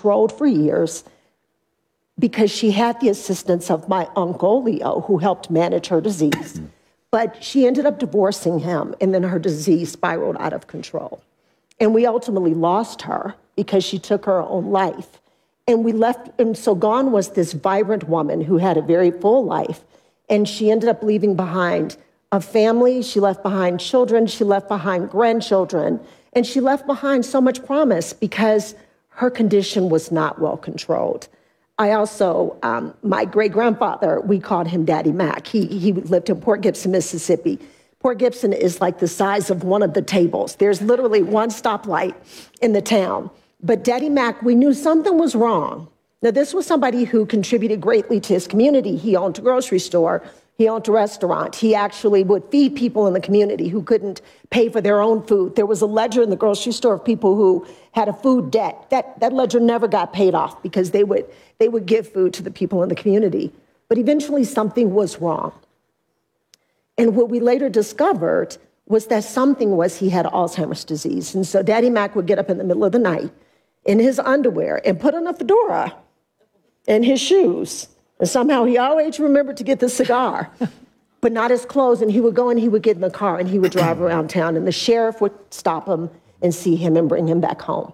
controlled for years because she had the assistance of my uncle, Leo, who helped manage her disease. But she ended up divorcing him, and then her disease spiraled out of control. And we ultimately lost her because she took her own life. And we left, and so gone was this vibrant woman who had a very full life. And she ended up leaving behind a family, she left behind children, she left behind grandchildren, and she left behind so much promise because her condition was not well controlled. I also, my great-grandfather, we called him Daddy Mac. He lived in Port Gibson, Mississippi. Port Gibson is like the size of one of the tables. There's literally one stoplight in the town. But Daddy Mac, we knew something was wrong. Now, this was somebody who contributed greatly to his community. He owned a grocery store. He owned a restaurant. He actually would feed people in the community who couldn't pay for their own food. There was a ledger in the grocery store of people who had a food debt. That ledger never got paid off because they would give food to the people in the community. But eventually something was wrong. And what we later discovered was that something was he had Alzheimer's disease. And so Daddy Mac would get up in the middle of the night in his underwear and put on a fedora and his shoes. And somehow he always remembered to get the cigar, but not his clothes. And he would go and he would get in the car and he would drive around town, and the sheriff would stop him and see him and bring him back home.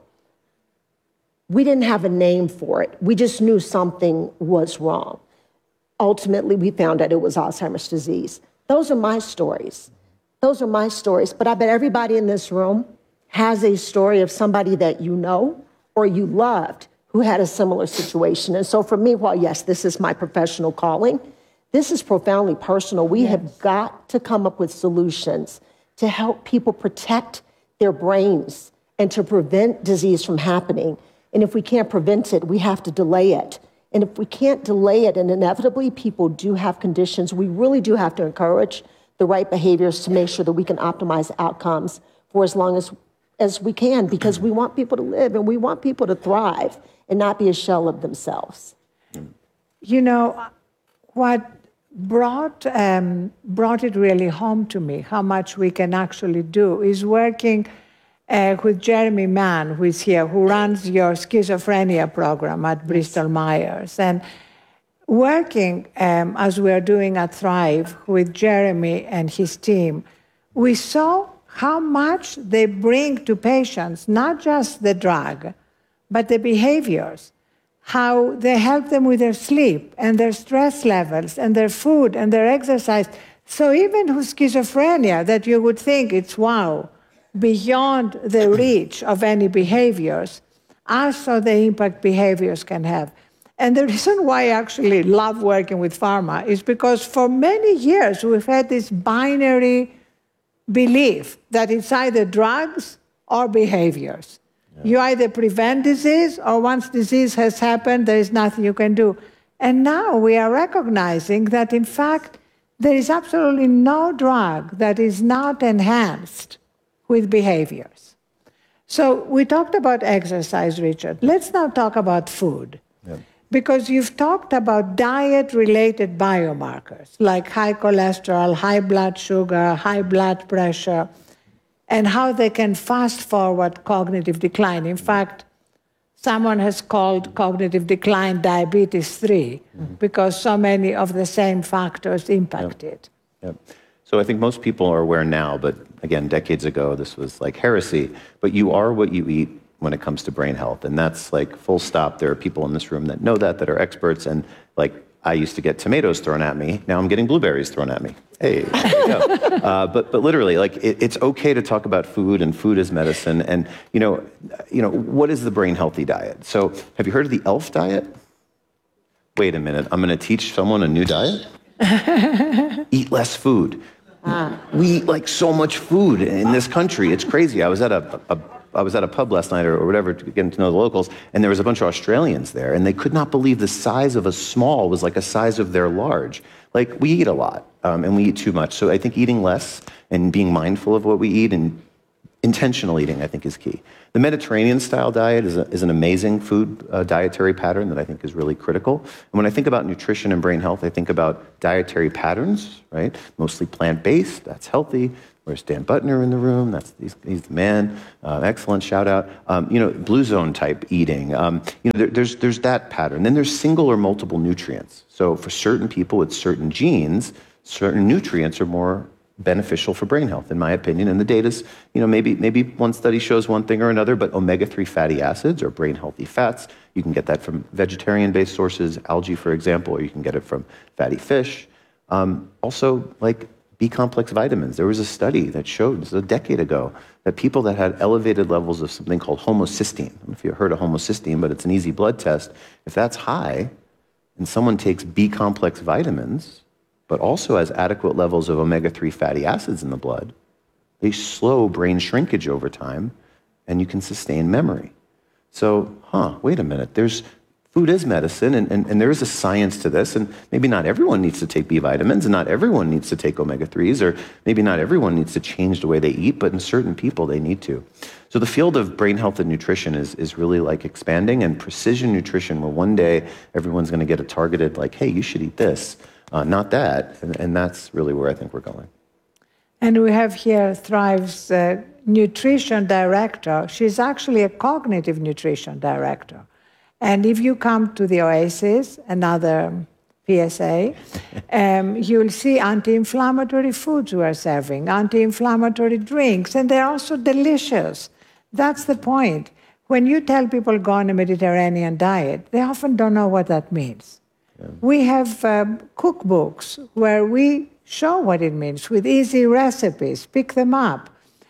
We didn't have a name for it. We just knew something was wrong. Ultimately, we found out it was Alzheimer's disease. Those are my stories. Those are my stories. But I bet everybody in this room has a story of somebody that you know or you loved who had a similar situation. And so for me, while yes, this is my professional calling, this is profoundly personal. We have got to come up with solutions to help people protect their brains and to prevent disease from happening. And if we can't prevent it, we have to delay it. And if we can't delay it, and inevitably people do have conditions, we really do have to encourage the right behaviors to make sure that we can optimize outcomes for as long as we can, because we want people to live and we want people to thrive and not be a shell of themselves. You know, what brought it really home to me, how much we can actually do, is working with Jeremy Mann, who is here, who runs your schizophrenia program at Bristol Myers. And working, as we are doing at Thrive, with Jeremy and his team, we saw how much they bring to patients, not just the drug, but the behaviors, how they help them with their sleep and their stress levels and their food and their exercise. So even with schizophrenia, that you would think it's, wow, beyond the reach of any behaviors, also the impact behaviors can have. And the reason why I actually love working with pharma is because for many years we've had this binary belief that it's either drugs or behaviors. Yeah. You either prevent disease, or once disease has happened, there is nothing you can do. And now we are recognizing that, in fact, there is absolutely no drug that is not enhanced with behaviors. So we talked about exercise, Richard. Let's now talk about food. Yeah. Because you've talked about diet-related biomarkers, like high cholesterol, high blood sugar, high blood pressure, and how they can fast-forward cognitive decline. In fact, someone has called cognitive decline diabetes 3 because so many of the same factors impact it. Yep. So I think most people are aware now, but again, decades ago, this was like heresy. But you are what you eat when it comes to brain health. And that's like full stop. There are people in this room that know that are experts. And like, I used to get tomatoes thrown at me. Now I'm getting blueberries thrown at me. Hey, there you go. But literally, like, it's okay to talk about food, and food is medicine. And you know, what is the brain healthy diet? So have you heard of the ELF diet? Wait a minute, I'm going to teach someone a new diet? Eat less food. We eat like so much food in this country. It's crazy. I was at a pub last night or whatever, getting to know the locals, and there was a bunch of Australians there, and they could not believe the size of a small was like a size of their large. Like, we eat a lot, and we eat too much. So I think eating less and being mindful of what we eat and intentional eating, I think, is key. The Mediterranean-style diet is an amazing food dietary pattern that I think is really critical. And when I think about nutrition and brain health, I think about dietary patterns, right? Mostly plant-based, that's healthy. Where's Dan Butner in the room? He's the man. Excellent, shout out. Blue zone type eating. There's that pattern. Then there's single or multiple nutrients. So for certain people with certain genes, certain nutrients are more beneficial for brain health, in my opinion. And the data's, maybe one study shows one thing or another, but omega-3 fatty acids or brain healthy fats, you can get that from vegetarian-based sources, algae, for example, or you can get it from fatty fish. Also, like B-complex vitamins. There was a study that showed, this was a decade ago, that people that had elevated levels of something called homocysteine, I don't know if you've heard of homocysteine, but it's an easy blood test. If that's high, and someone takes B-complex vitamins, but also has adequate levels of omega-3 fatty acids in the blood, they slow brain shrinkage over time, and you can sustain memory. So, wait a minute, food is medicine, and there is a science to this, and maybe not everyone needs to take B vitamins, and not everyone needs to take omega-3s, or maybe not everyone needs to change the way they eat, but in certain people they need to. So the field of brain health and nutrition is really like expanding, and precision nutrition, where one day everyone's gonna get a targeted, like, hey, you should eat this, not that, and that's really where I think we're going. And we have here Thrive's nutrition director. She's actually a cognitive nutrition director. And if you come to the Oasis, another PSA, you'll see anti-inflammatory foods we're serving, anti-inflammatory drinks, and they're also delicious. That's the point. When you tell people go on a Mediterranean diet, they often don't know what that means. Yeah. We have cookbooks where we show what it means with easy recipes, pick them up.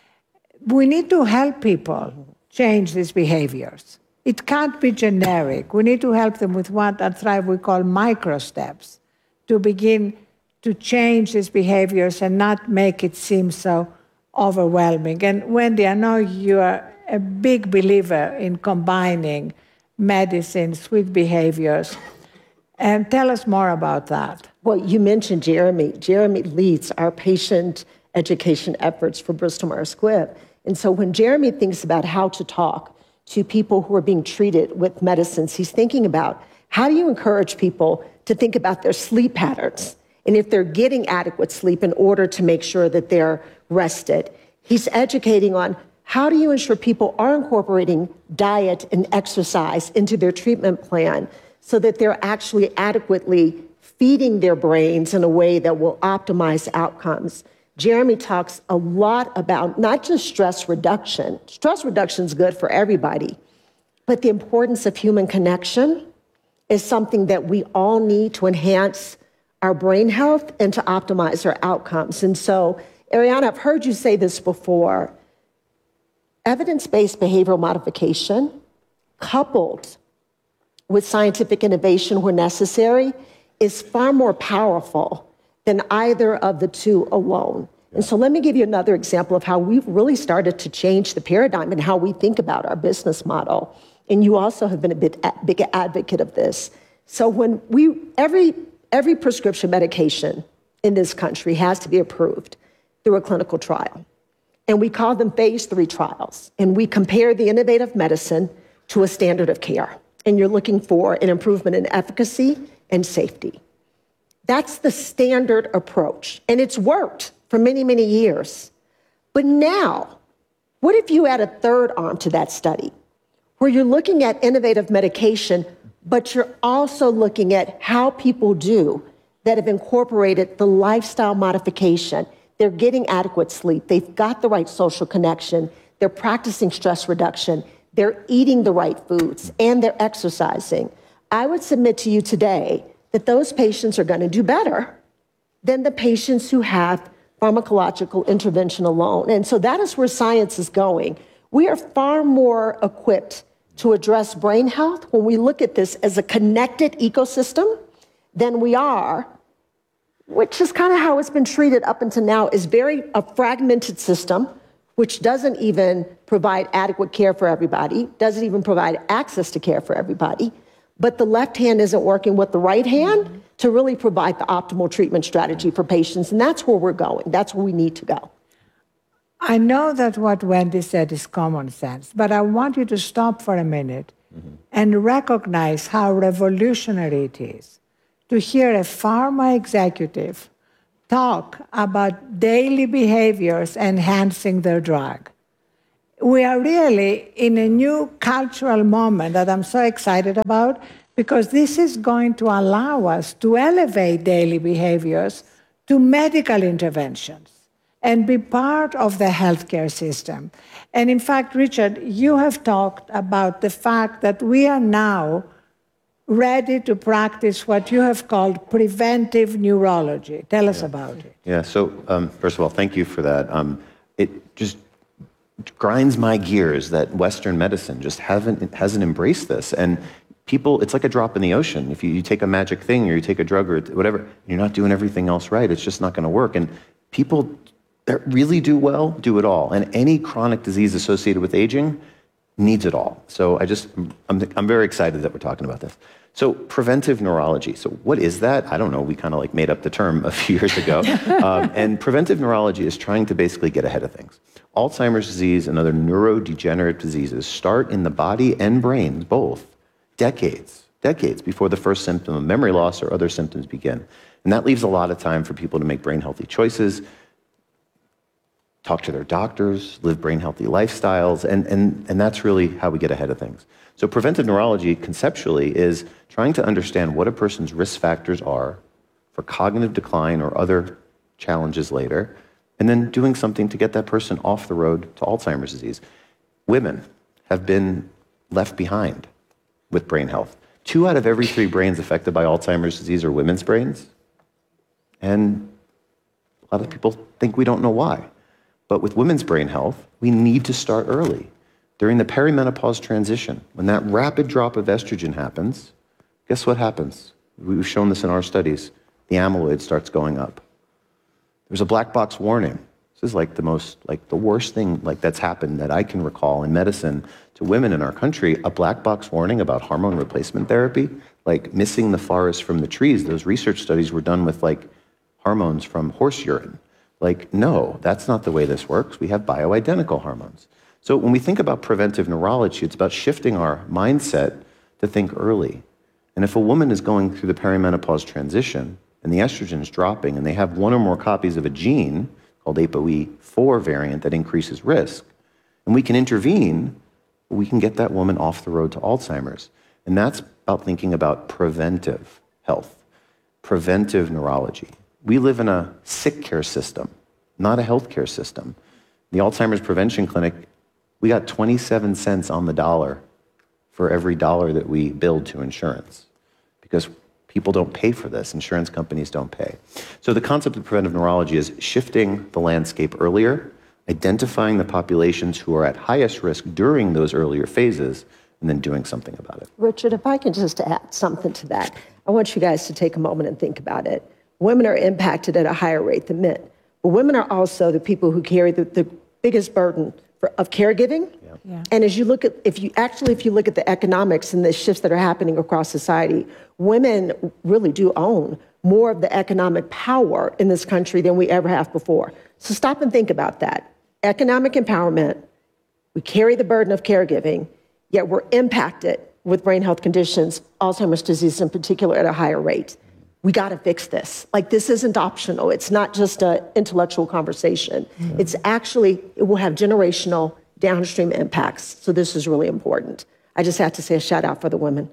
We need to help people change these behaviors. It can't be generic. We need to help them with what at Thrive we call micro steps to begin to change these behaviors and not make it seem so overwhelming. And Wendy, I know you are a big believer in combining medicines with behaviors. And tell us more about that. Well, you mentioned Jeremy. Jeremy leads our patient education efforts for Bristol Myers Squibb. And so when Jeremy thinks about how to talk to people who are being treated with medicines, he's thinking about how do you encourage people to think about their sleep patterns and if they're getting adequate sleep in order to make sure that they're rested. He's educating on how do you ensure people are incorporating diet and exercise into their treatment plan so that they're actually adequately feeding their brains in a way that will optimize outcomes. Jeremy talks a lot about not just stress reduction. Stress reduction is good for everybody, but the importance of human connection is something that we all need to enhance our brain health and to optimize our outcomes. And so, Ariana, I've heard you say this before. Evidence-based behavioral modification coupled with scientific innovation where necessary is far more powerful than either of the two alone. And so let me give you another example of how we've really started to change the paradigm and how we think about our business model. And you also have been a big advocate of this. So when every prescription medication in this country has to be approved through a clinical trial. And we call them phase 3 trials. And we compare the innovative medicine to a standard of care. And you're looking for an improvement in efficacy and safety. That's the standard approach, and it's worked for many, many years. But now, what if you add a third arm to that study, where you're looking at innovative medication, but you're also looking at how people do that have incorporated the lifestyle modification. They're getting adequate sleep, they've got the right social connection, they're practicing stress reduction, they're eating the right foods, and they're exercising. I would submit to you today that those patients are going to do better than the patients who have pharmacological intervention alone. And so that is where science is going. We are far more equipped to address brain health when we look at this as a connected ecosystem than we are, which is kind of how it's been treated up until now, is a fragmented system, which doesn't even provide adequate care for everybody, doesn't even provide access to care for everybody. But the left hand isn't working with the right hand to really provide the optimal treatment strategy for patients. And that's where we're going. That's where we need to go. I know that what Wendy said is common sense, but I want you to stop for a minute and recognize how revolutionary it is to hear a pharma executive talk about daily behaviors enhancing their drug. We are really in a new cultural moment that I'm so excited about, because this is going to allow us to elevate daily behaviors to medical interventions and be part of the healthcare system. And in fact, Richard, you have talked about the fact that we are now ready to practice what you have called preventive neurology. Tell us about it. Yeah, so first of all, thank you for that. It just grinds my gears that Western medicine just hasn't embraced this. And people, it's like a drop in the ocean. If you take a magic thing or you take a drug or whatever, you're not doing everything else right. It's just not going to work. And people that really do well do it all. And any chronic disease associated with aging needs it all. So I'm very excited that we're talking about this. So preventive neurology. So what is that? I don't know. We kind of like made up the term a few years ago. And preventive neurology is trying to basically get ahead of things. Alzheimer's disease and other neurodegenerative diseases start in the body and brain, both, decades before the first symptom of memory loss or other symptoms begin. And that leaves a lot of time for people to make brain healthy choices, talk to their doctors, live brain healthy lifestyles, and that's really how we get ahead of things. So preventive neurology conceptually is trying to understand what a person's risk factors are for cognitive decline or other challenges later, and then doing something to get that person off the road to Alzheimer's disease. Women have been left behind with brain health. 2 out of every 3 brains affected by Alzheimer's disease are women's brains, and a lot of people think we don't know why. But with women's brain health, we need to start early. During the perimenopause transition, when that rapid drop of estrogen happens, guess what happens? We've shown this in our studies. The amyloid starts going up. There's a black box warning. This is like the worst thing that's happened that I can recall in medicine to women in our country, a black box warning about hormone replacement therapy, like missing the forest from the trees. Those research studies were done with hormones from horse urine. No, that's not the way this works. We have bioidentical hormones. So when we think about preventive neurology, it's about shifting our mindset to think early. And if a woman is going through the perimenopause transition and the estrogen is dropping and they have 1 or more copies of a gene called ApoE4 variant that increases risk, and we can intervene, we can get that woman off the road to Alzheimer's. And that's about thinking about preventive health, preventive neurology. We live in a sick care system, not a healthcare system. The Alzheimer's Prevention Clinic, we got 27 cents on the dollar for every dollar that we billed to insurance, because people don't pay for this. Insurance companies don't pay. So the concept of preventive neurology is shifting the landscape earlier, identifying the populations who are at highest risk during those earlier phases, and then doing something about it. Richard, if I can just add something to that, I want you guys to take a moment and think about it. Women are impacted at a higher rate than men, but women are also the people who carry the biggest burden of caregiving. Yeah. And as you look at, if you look at the economics and the shifts that are happening across society, women really do own more of the economic power in this country than we ever have before. So stop and think about that. Economic empowerment, we carry the burden of caregiving, yet we're impacted with brain health conditions, Alzheimer's disease in particular, at a higher rate. We got to fix this. This isn't optional. It's not just an intellectual conversation. Mm-hmm. It's actually, it will have generational downstream impacts. So this is really important. I just have to say a shout out for the women.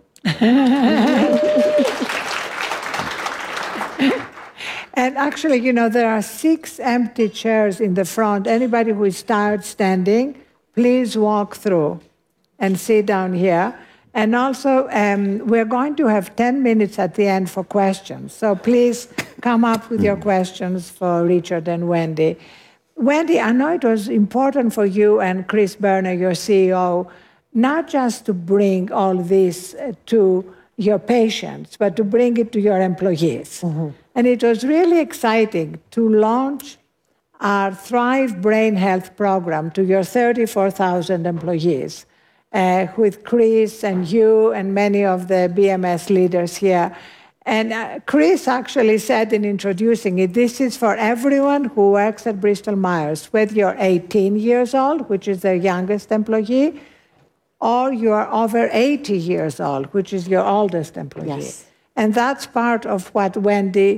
And actually, there are 6 empty chairs in the front. Anybody who is tired standing, please walk through and sit down here. And also, we're going to have 10 minutes at the end for questions. So please come up with your questions for Richard and Wendy. Wendy, I know it was important for you and Chris Berner, your CEO, not just to bring all this to your patients, but to bring it to your employees. Mm-hmm. And it was really exciting to launch our Thrive Brain Health program to your 34,000 employees. With Chris and you and many of the BMS leaders here. And Chris actually said in introducing it, this is for everyone who works at Bristol Myers, whether you're 18 years old, which is their youngest employee, or you're over 80 years old, which is your oldest employee. Yes. And that's part of what Wendy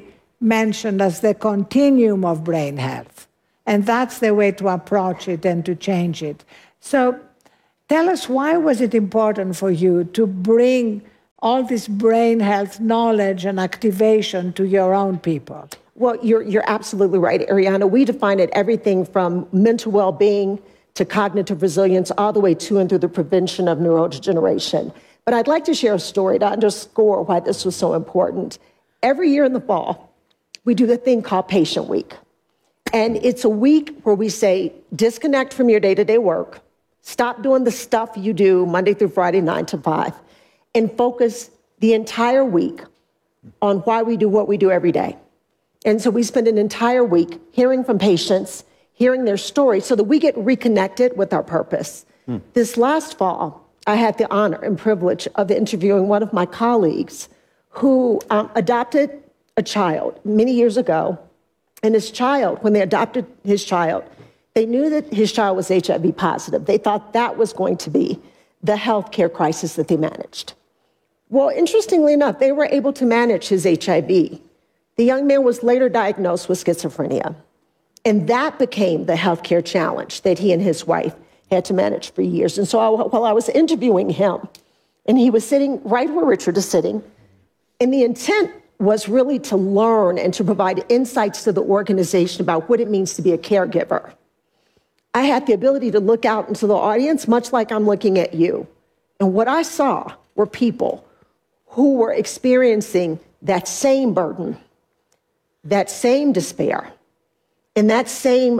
mentioned as the continuum of brain health. And that's the way to approach it and to change it. So tell us, why was it important for you to bring all this brain health knowledge and activation to your own people? Well, you're absolutely right, Ariana. We define it everything from mental well-being to cognitive resilience, all the way to and through the prevention of neurodegeneration. But I'd like to share a story to underscore why this was so important. Every year in the fall, we do the thing called Patient Week. And it's a week where we say, disconnect from your day-to-day work, stop doing the stuff you do Monday through Friday, 9 to 5, and focus the entire week on why we do what we do every day. And so we spend an entire week hearing from patients, hearing their stories so that we get reconnected with our purpose. This last fall, I had the honor and privilege of interviewing one of my colleagues who adopted a child many years ago. And his child, when they adopted his child, they knew that his child was HIV positive. They thought that was going to be the healthcare crisis that they managed. Well, interestingly enough, they were able to manage his HIV. The young man was later diagnosed with schizophrenia. And that became the healthcare challenge that he and his wife had to manage for years. And so while I was interviewing him, and he was sitting right where Richard is sitting, and the intent was really to learn and to provide insights to the organization about what it means to be a caregiver. I had the ability to look out into the audience, much like I'm looking at you. And what I saw were people who were experiencing that same burden, that same despair, and that same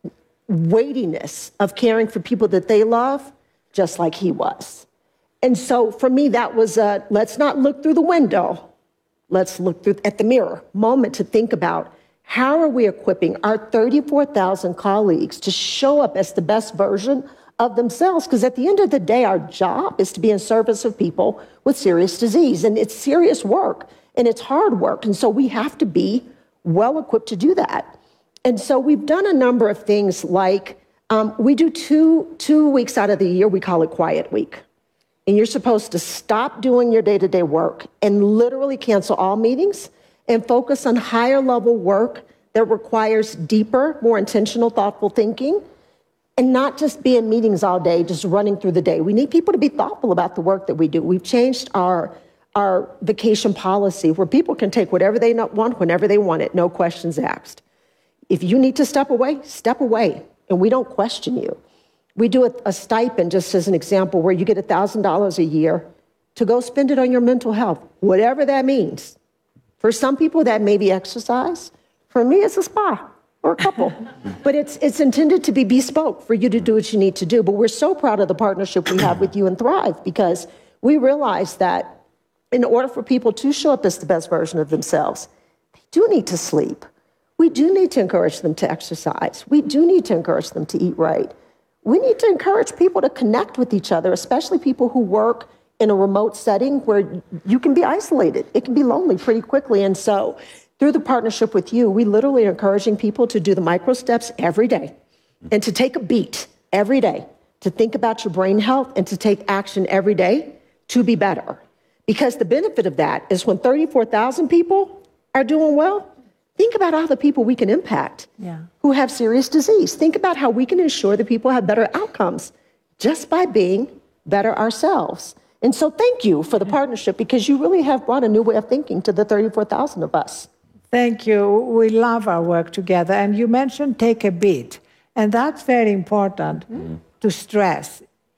weightiness of caring for people that they love, just like he was. And so for me, that was a let's not look through the window, let's look at the mirror moment to think about how are we equipping our 34,000 colleagues to show up as the best version of themselves? Because at the end of the day, our job is to be in service of people with serious disease. And it's serious work and it's hard work. And so we have to be well equipped to do that. And so we've done a number of things like we do two weeks out of the year, we call it Quiet Week. And you're supposed to stop doing your day-to-day work and literally cancel all meetings and focus on higher level work that requires deeper, more intentional, thoughtful thinking, and not just be in meetings all day, just running through the day. We need people to be thoughtful about the work that we do. We've changed our vacation policy where people can take whatever they want, whenever they want it, no questions asked. If you need to step away, and we don't question you. We do a stipend, just as an example, where you get $1,000 a year to go spend it on your mental health, whatever that means. For some people, that may be exercise. For me, it's a spa or a couple. But it's intended to be bespoke for you to do what you need to do. But we're so proud of the partnership we have with you and Thrive, because we realize that in order for people to show up as the best version of themselves, they do need to sleep. We do need to encourage them to exercise. We do need to encourage them to eat right. We need to encourage people to connect with each other, especially people who work in a remote setting where you can be isolated. It can be lonely pretty quickly. And so through the partnership with you, we literally are encouraging people to do the micro steps every day and to take a beat every day, to think about your brain health and to take action every day to be better. Because the benefit of that is when 34,000 people are doing well, think about all the people we can impact who have serious disease. Think about how we can ensure that people have better outcomes just by being better ourselves. And so thank you for the partnership, because you really have brought a new way of thinking to the 34,000 of us. Thank you. We love our work together. And you mentioned take a beat. And that's very important to stress.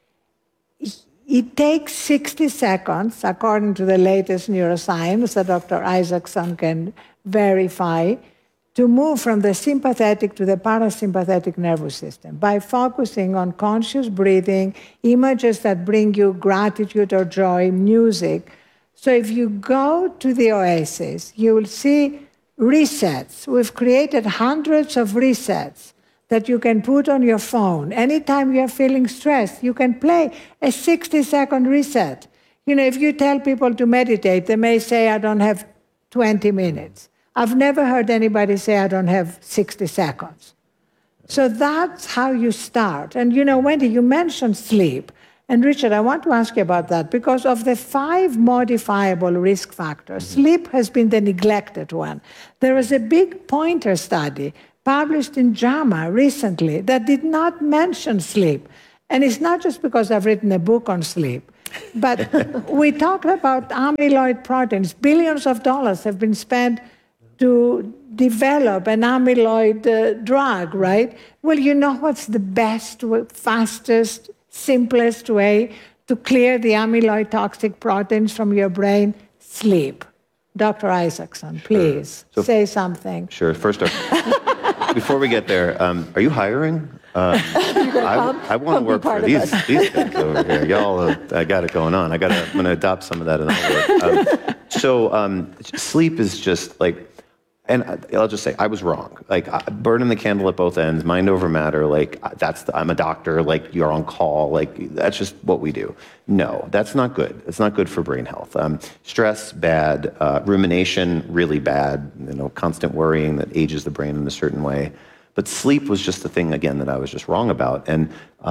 It takes 60 seconds, according to the latest neuroscience that Dr. Isaacson can verify, to move from the sympathetic to the parasympathetic nervous system by focusing on conscious breathing, images that bring you gratitude or joy, music. So if you go to the Oasis, you will see resets. We've created hundreds of resets that you can put on your phone. Anytime you're feeling stressed, you can play a 60-second reset. You know, if you tell people to meditate, they may say, I don't have 20 minutes. I've never heard anybody say, I don't have 60 seconds. So that's how you start. And you know, Wendy, you mentioned sleep. And Richard, I want to ask you about that because of the 5 modifiable risk factors, sleep has been the neglected one. There was a big pointer study published in JAMA recently that did not mention sleep. And it's not just because I've written a book on sleep, but we talked about amyloid proteins. Billions of dollars have been spent to develop an amyloid drug, right? Well, you know what's the best, fastest, simplest way to clear the amyloid toxic proteins from your brain? Sleep. Dr. Isaacson, please, say something. Sure. First off, before we get there, are you hiring? I want to work for these guys over here. Y'all, I got it going on. I'm going to adopt some of that in our work. Sleep is just like, and I'll just say, I was wrong. Like, burning the candle at both ends, mind over matter, like, I'm a doctor, like, you're on call, like, that's just what we do. No, that's not good. It's not good for brain health. Stress, bad. Rumination, really bad. Constant worrying that ages the brain in a certain way. But sleep was just the thing, again, that I was just wrong about. And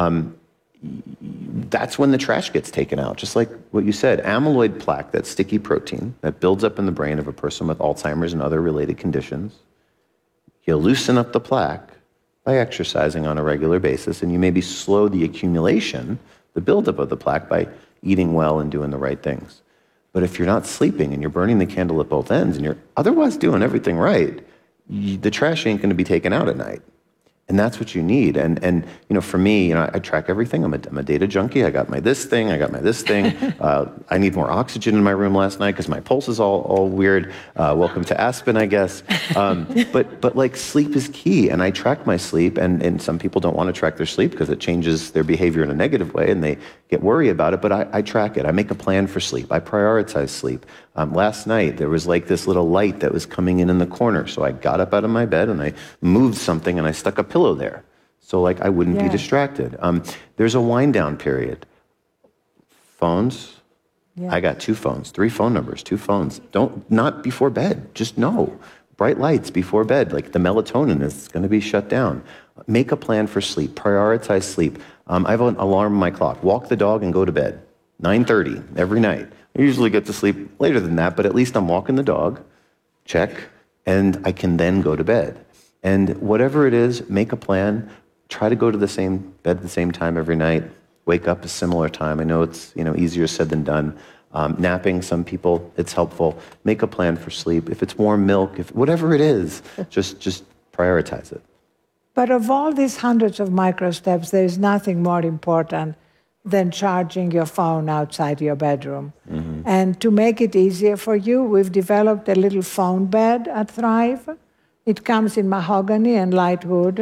that's when the trash gets taken out. Just like what you said, amyloid plaque, that sticky protein that builds up in the brain of a person with Alzheimer's and other related conditions. You loosen up the plaque by exercising on a regular basis, and you maybe slow the accumulation, the buildup of the plaque, by eating well and doing the right things. But if you're not sleeping and you're burning the candle at both ends and you're otherwise doing everything right, the trash ain't going to be taken out at night. And that's what you need. And for me, I track everything. I'm a data junkie. I got my this thing. I got my this thing. I need more oxygen in my room last night because my pulse is all weird. Welcome to Aspen, I guess. But like, sleep is key. And I track my sleep. And some people don't want to track their sleep because it changes their behavior in a negative way and they get worried about it. But I track it. I make a plan for sleep. I prioritize sleep. Last night, there was like this little light that was coming in the corner. So I got up out of my bed and I moved something and I stuck a pillow there. So like I wouldn't be distracted. There's a wind down period. Phones. Yeah. I got 2 phones, 3 phone numbers, 2 phones. Not before bed. Just no. Bright lights before bed. Like the melatonin is going to be shut down. Make a plan for sleep. Prioritize sleep. I have an alarm on my clock. Walk the dog and go to bed. 9:30 every night. I usually get to sleep later than that, but at least I'm walking the dog, check, and I can then go to bed. And whatever it is, make a plan. Try to go to the same bed at the same time every night. Wake up a similar time. I know it's easier said than done. Napping, some people, it's helpful. Make a plan for sleep. If it's warm milk, whatever it is, just prioritize it. But of all these hundreds of micro steps, there is nothing more important than charging your phone outside your bedroom. Mm-hmm. And to make it easier for you, we've developed a little phone bed at Thrive. It comes in mahogany and light wood.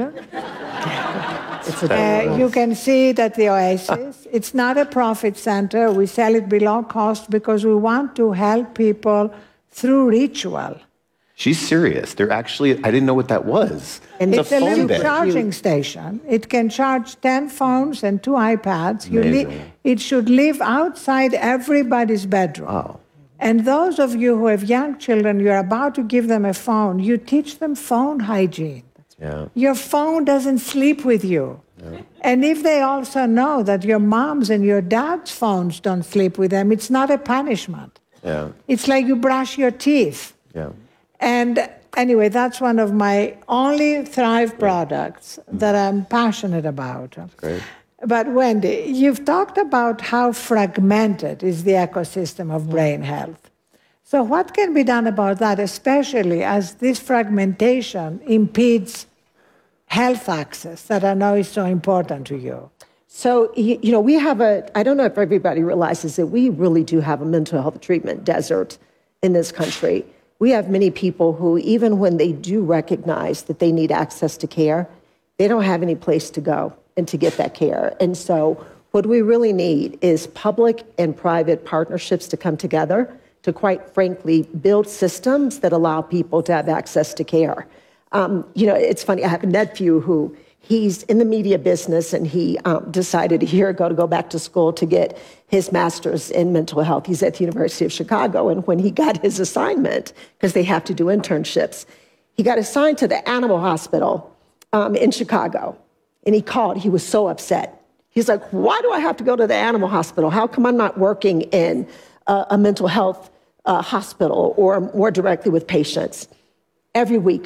You can see it at the Oasis. It's not a profit center. We sell it below cost because we want to help people through ritual. She's serious. They're actually, I didn't know what that was. And it's a little charging station. It can charge 10 phones and 2 iPads. It should live outside everybody's bedroom. Wow. And those of you who have young children, you're about to give them a phone, you teach them phone hygiene. Yeah. Your phone doesn't sleep with you. Yeah. And if they also know that your mom's and your dad's phones don't sleep with them, it's not a punishment. Yeah. It's like you brush your teeth. Yeah. And anyway, that's one of my only Thrive products that I'm passionate about. That's great. But Wendy, you've talked about how fragmented is the ecosystem of brain health. So what can be done about that, especially as this fragmentation impedes health access that I know is so important to you? So, we have I don't know if everybody realizes that we really do have a mental health treatment desert in this country. We have many people who, even when they do recognize that they need access to care, they don't have any place to go and to get that care. And so what we really need is public and private partnerships to come together to, quite frankly, build systems that allow people to have access to care. It's funny, I have a nephew who he's in the media business, and he decided a year ago to go back to school to get his master's in mental health. He's at the University of Chicago, and when he got his assignment, because they have to do internships, he got assigned to the animal hospital in Chicago, and he called. He was so upset. He's like, why do I have to go to the animal hospital? How come I'm not working in a mental health hospital or more directly with patients? Every week,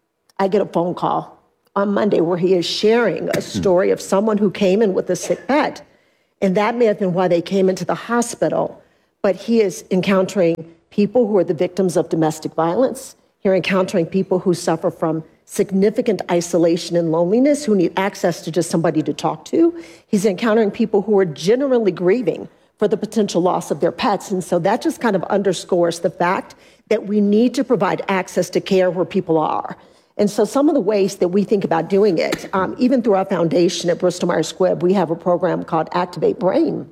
I get a phone call on Monday where he is sharing a story of someone who came in with a sick pet. And that may have been why they came into the hospital. But he is encountering people who are the victims of domestic violence. You're encountering people who suffer from significant isolation and loneliness, who need access to just somebody to talk to. He's encountering people who are generally grieving for the potential loss of their pets. And so that just kind of underscores the fact that we need to provide access to care where people are. And so some of the ways that we think about doing it, even through our foundation at Bristol Myers Squibb, we have a program called Activate Brain.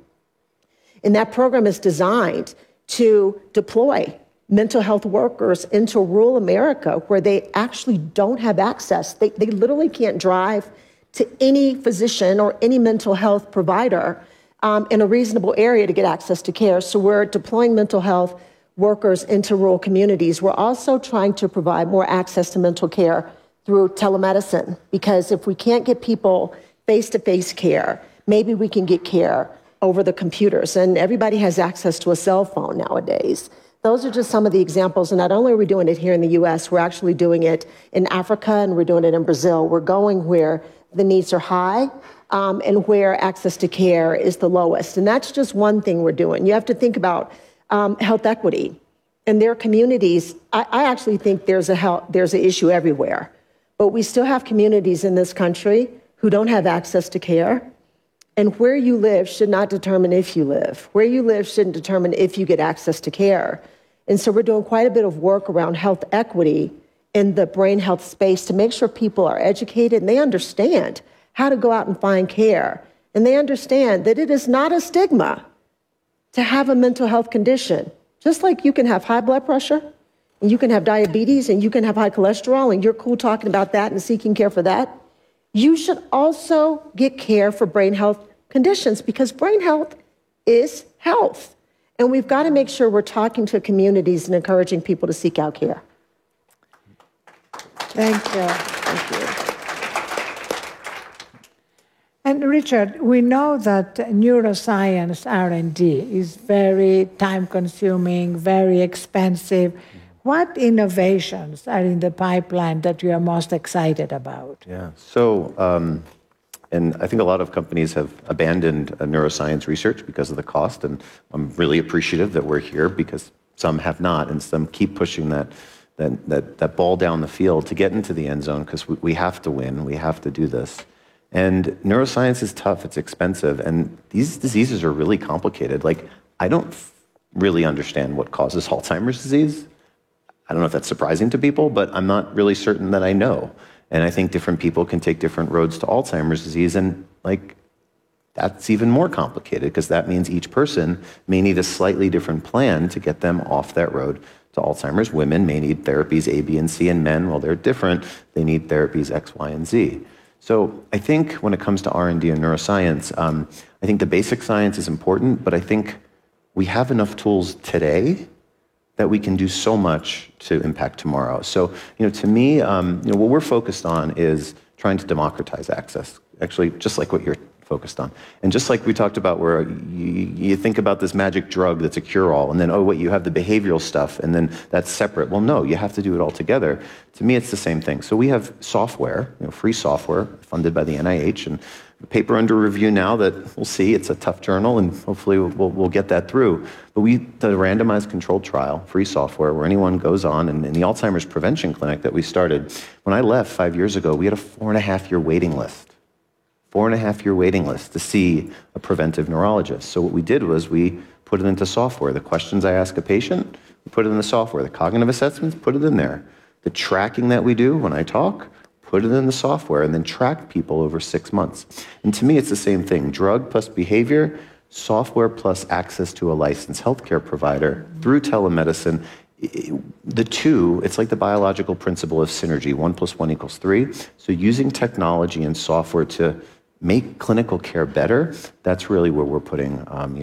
And that program is designed to deploy mental health workers into rural America where they actually don't have access. They literally can't drive to any physician or any mental health provider in a reasonable area to get access to care. So we're deploying mental health workers into rural communities. We're also trying to provide more access to mental care through telemedicine, because if we can't get people face-to-face care, maybe we can get care over the computers. And everybody has access to a cell phone nowadays. Those are just some of the examples. And not only are we doing it here in the US, we're actually doing it in Africa and we're doing it in Brazil. We're going where the needs are high and where access to care is the lowest. And that's just one thing we're doing. You have to think about health equity. In their communities, I actually think there's an issue everywhere. But we still have communities in this country who don't have access to care. And where you live should not determine if you live. Where you live shouldn't determine if you get access to care. And so we're doing quite a bit of work around health equity in the brain health space to make sure people are educated and they understand how to go out and find care. And they understand that it is not a stigma to have a mental health condition. Just like you can have high blood pressure, and you can have diabetes, and you can have high cholesterol, and you're cool talking about that and seeking care for that, you should also get care for brain health conditions, because brain health is health. And we've got to make sure we're talking to communities and encouraging people to seek out care. Thank you. Thank you. And Richard, we know that neuroscience R&D is very time-consuming, very expensive. What innovations are in the pipeline that you are most excited about? Yeah, so, and I think a lot of companies have abandoned neuroscience research because of the cost, and I'm really appreciative that we're here because some have not, and some keep pushing that ball down the field to get into the end zone, because we have to win, we have to do this. And neuroscience is tough, it's expensive, and these diseases are really complicated. Like, I don't really understand what causes Alzheimer's disease. I don't know if that's surprising to people, but I'm not really certain that I know. And I think different people can take different roads to Alzheimer's disease, and like, that's even more complicated, because that means each person may need a slightly different plan to get them off that road to Alzheimer's. Women may need therapies A, B, and C, and men, well, they're different. They need therapies X, Y, and Z. So I think when it comes to R&D and neuroscience, I think the basic science is important, but I think we have enough tools today that we can do so much to impact tomorrow. So, to me, what we're focused on is trying to democratize access, actually, just like what you're focused on. And just like we talked about, where you think about this magic drug that's a cure-all, and then, oh, wait, you have the behavioral stuff, and then that's separate. Well, no, you have to do it all together. To me, it's the same thing. So we have software, free software, funded by the NIH, and a paper under review now that we'll see. It's a tough journal, and hopefully we'll get that through. But we did a randomized controlled trial, free software, where anyone goes on, and in the Alzheimer's Prevention Clinic that we started, when I left 5 years ago, we had a 4.5-year waiting list. 4.5-year waiting list to see a preventive neurologist. So what we did was we put it into software. The questions I ask a patient, we put it in the software. The cognitive assessments, put it in there. The tracking that we do when I talk, put it in the software, and then track people over 6 months. And to me, it's the same thing. Drug plus behavior, software plus access to a licensed healthcare provider through telemedicine. The two, it's like the biological principle of synergy, 1 + 1 = 3. So using technology and software to make clinical care better, that's really where we're putting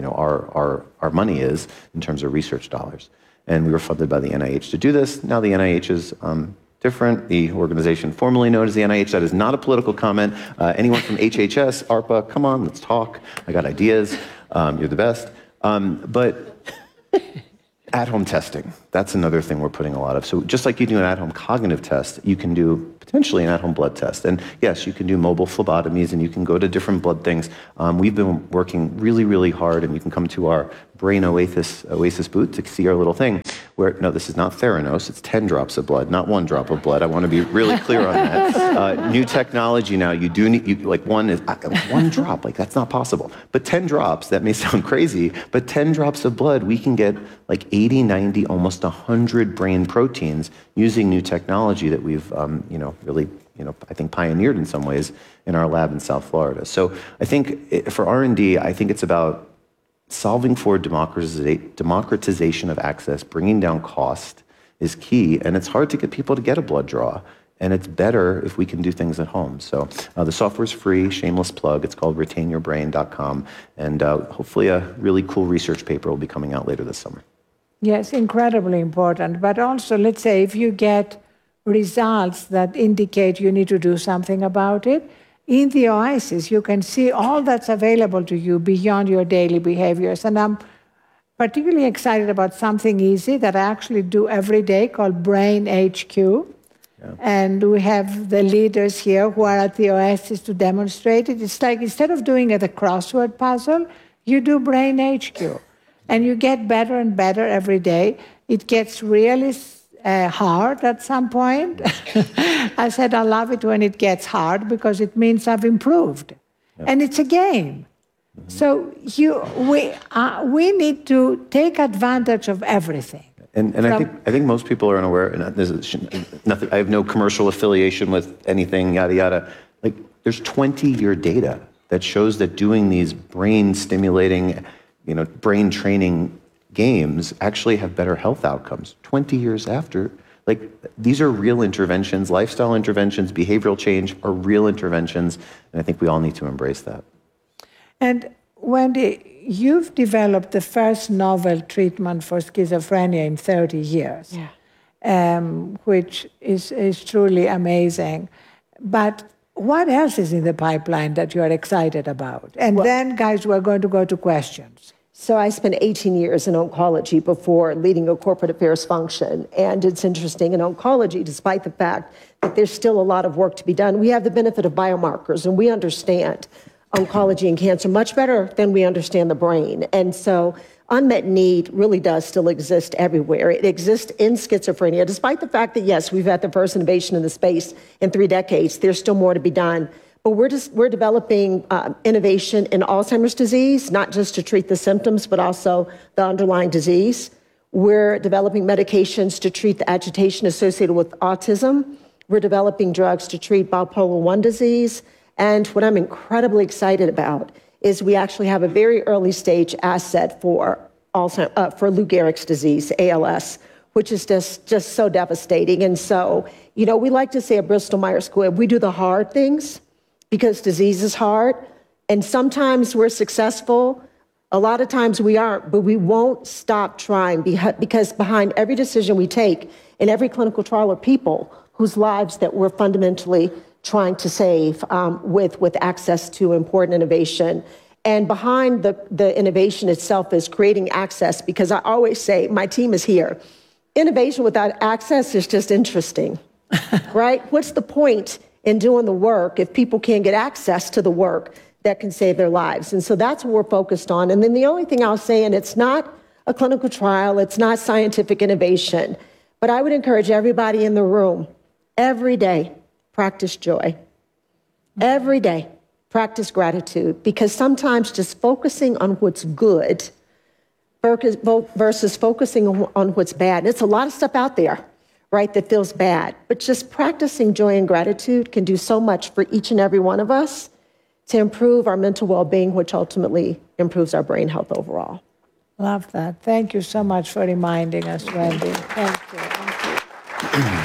our money is in terms of research dollars. And we were funded by the NIH to do this. Now the NIH is different. The organization formerly known as the NIH, that is not a political comment. Anyone from HHS, ARPA, come on, let's talk. I got ideas. You're the best. But at-home testing, that's another thing we're putting a lot of. So just like you do an at-home cognitive test, you can do potentially an at-home blood test. And yes, you can do mobile phlebotomies and you can go to different blood things. We've been working really, really hard, and you can come to our Brain Oasis booth to see our little thing where, no, this is not Theranos, it's 10 drops of blood, not 1 drop of blood. I want to be really clear on that. New technology now, you do need, like one drop, like that's not possible. But 10 drops, that may sound crazy, but 10 drops of blood, we can get like 80, 90, almost 100 brain proteins using new technology that we've, really, I think pioneered in some ways in our lab in South Florida. So I think for R&D, I think it's about solving for democratization of access, bringing down cost is key, and it's hard to get people to get a blood draw, and it's better if we can do things at home. So the software's free, shameless plug. It's called retainyourbrain.com, and hopefully a really cool research paper will be coming out later this summer. Yes, incredibly important. But also, let's say if you get results that indicate you need to do something about it, in the Oasis, you can see all that's available to you beyond your daily behaviors. And I'm particularly excited about something easy that I actually do every day called Brain HQ. Yeah. And we have the leaders here who are at the Oasis to demonstrate it. It's like instead of doing it a crossword puzzle, you do Brain HQ. And you get better and better every day. It gets really hard at some point. I said I love it when it gets hard because it means I've improved. Yeah. And it's a game. Mm-hmm. So we need to take advantage of everything. And I think most people are unaware, and this is nothing, I have no commercial affiliation with anything, yada, yada. Like, there's 20-year data that shows that doing these brain-stimulating, brain training games actually have better health outcomes 20 years after. Like, these are real interventions, lifestyle interventions, behavioral change are real interventions, and I think we all need to embrace that. And Wendy, you've developed the first novel treatment for schizophrenia in 30 years, which is truly amazing. But what else is in the pipeline that you are excited about? And then, guys, we're going to go to questions. So I spent 18 years in oncology before leading a corporate affairs function. And it's interesting, in oncology, despite the fact that there's still a lot of work to be done, we have the benefit of biomarkers, and we understand oncology and cancer much better than we understand the brain. And so unmet need really does still exist everywhere. It exists in schizophrenia, despite the fact that, yes, we've had the first innovation in the space in 3 decades. There's still more to be done. But we're developing innovation in Alzheimer's disease, not just to treat the symptoms, but also the underlying disease. We're developing medications to treat the agitation associated with autism. We're developing drugs to treat bipolar 1 disease. And what I'm incredibly excited about is we actually have a very early stage asset for Lou Gehrig's disease, ALS, which is just so devastating. And so, we like to say at Bristol Myers Squibb, we do the hard things, because disease is hard, and sometimes we're successful, a lot of times we aren't, but we won't stop trying, because behind every decision we take in every clinical trial are people whose lives that we're fundamentally trying to save with access to important innovation. And behind the innovation itself is creating access, because I always say, my team is here, innovation without access is just interesting, right? What's the point in doing the work if people can't get access to the work that can save their lives? And so that's what we're focused on. And then the only thing I'll say, and it's not a clinical trial, it's not scientific innovation, but I would encourage everybody in the room, every day, practice joy. Every day, practice gratitude, because sometimes just focusing on what's good versus focusing on what's bad. And it's a lot of stuff out there, right, that feels bad. But just practicing joy and gratitude can do so much for each and every one of us to improve our mental well-being, which ultimately improves our brain health overall. Love that. Thank you so much for reminding us, Wendy. Thank you. Thank you.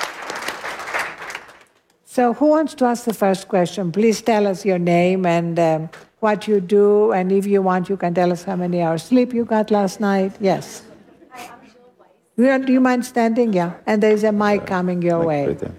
So who wants to ask the first question? Please tell us your name and what you do, and if you want, you can tell us how many hours sleep you got last night. Yes. Hi, I'm Jill Weiss. Do you mind standing? Yeah. And there's a mic coming your Mike, way. right there.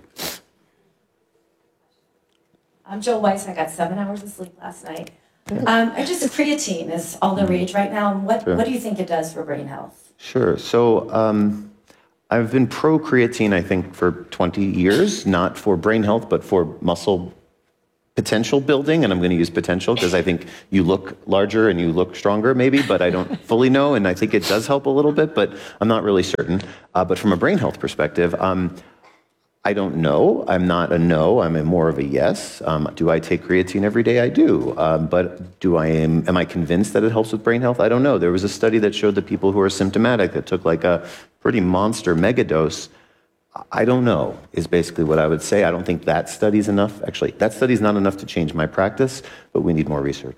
I'm Jill Weiss. I got 7 hours of sleep last night. Creatine is all the rage right now. What do you think it does for brain health? Sure. So I've been pro creatine, I think, for 20 years, not for brain health, but for muscle potential building. And I'm going to use potential because I think you look larger and you look stronger, maybe, but I don't fully know. And I think it does help a little bit, but I'm not really certain. But from a brain health perspective, I don't know. I'm not a no. I'm more of a yes. Do I take creatine every day? I do. But am I convinced that it helps with brain health? I don't know. There was a study that showed that people who are symptomatic that took like a pretty monster mega dose. I don't know, is basically what I would say. I don't think that study's enough. Actually, that study's not enough to change my practice, but we need more research.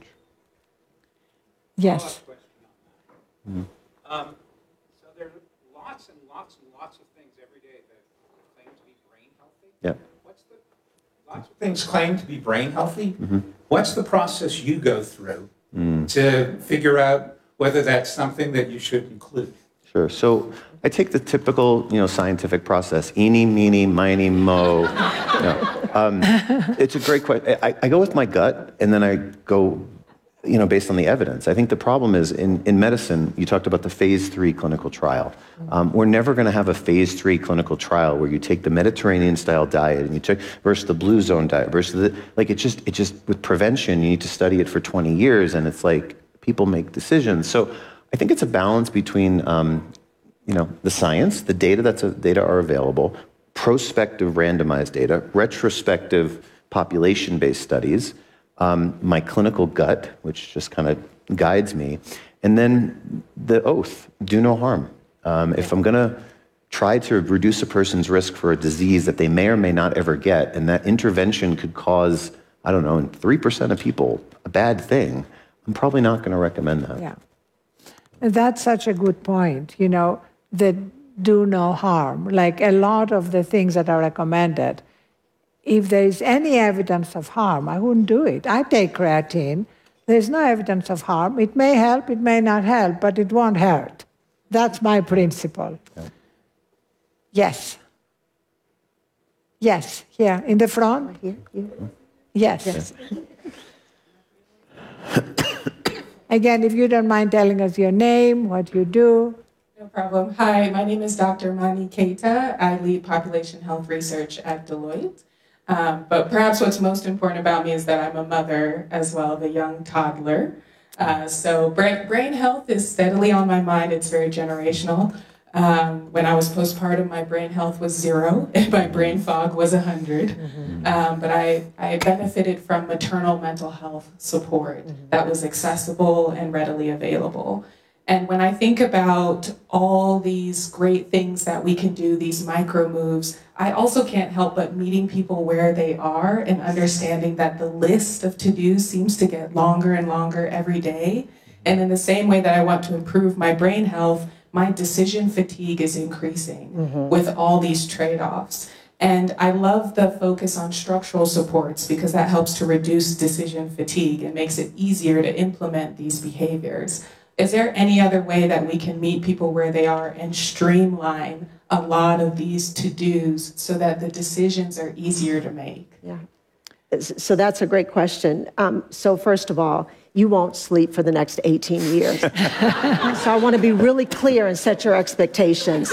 Yes. So there's lots and lots and lots of things every day that claim to be brain healthy. Yeah. Lots of things claim to be brain healthy. What's the process you go through to figure out whether that's something that you should include? Sure. So I take the typical, scientific process: eeny, meeny, miny, mo. It's a great question. I go with my gut, and then I go, based on the evidence. I think the problem is in medicine. You talked about the phase 3 clinical trial. We're never going to have a phase 3 clinical trial where you take the Mediterranean-style diet and you take versus the blue zone diet versus it just with prevention. You need to study it for 20 years, and it's like people make decisions. So I think it's a balance between, the science, the data are available, prospective randomized data, retrospective population-based studies, my clinical gut, which just kind of guides me, and then the oath, do no harm. If I'm going to try to reduce a person's risk for a disease that they may or may not ever get, and that intervention could cause, I don't know, in 3% of people, a bad thing, I'm probably not going to recommend that. Yeah. And that's such a good point, that do no harm. Like a lot of the things that are recommended, if there is any evidence of harm, I wouldn't do it. I take creatine. There's no evidence of harm. It may help, it may not help, but it won't hurt. That's my principle. Yeah. Yes. Yes, here, in the front. Here. Yes. Again, if you don't mind telling us your name, what you do. No problem. Hi, my name is Dr. Mani Keita. I lead population health research at Deloitte. But perhaps what's most important about me is that I'm a mother as well of a young toddler. So brain health is steadily on my mind. It's very generational. When I was postpartum, my brain health was 0 and my brain fog was 100. But I benefited from maternal mental health support that was accessible and readily available. And when I think about all these great things that we can do, these micro moves, I also can't help but meeting people where they are and understanding that the list of to-dos seems to get longer and longer every day. And in the same way that I want to improve my brain health, my decision fatigue is increasing with all these trade-offs. And I love the focus on structural supports because that helps to reduce decision fatigue and makes it easier to implement these behaviors. Is there any other way that we can meet people where they are and streamline a lot of these to-dos so that the decisions are easier to make? Yeah. So that's a great question. So first of all, you won't sleep for the next 18 years. So I want to be really clear and set your expectations.